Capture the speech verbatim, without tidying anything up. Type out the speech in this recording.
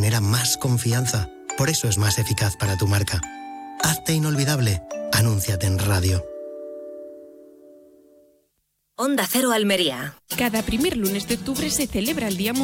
genera más confianza. Por eso es más eficaz para tu marca. Hazte inolvidable. Anúnciate en radio. Onda Cero Almería. Cada primer lunes de octubre se celebra el Día